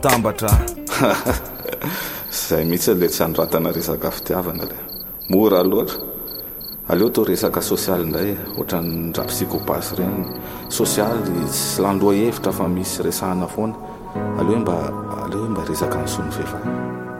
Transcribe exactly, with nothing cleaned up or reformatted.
tambatra zay mihitsy le tsy andratana resaka fitiavana le mora loatra. Aleo to resaka sosialy ndray ohatran'ny dra psychopasy reny sosialy tsy landoa hevitra fa misy resahana foana. Aleo mba aleo mba resaka ny son'ny vehivavy.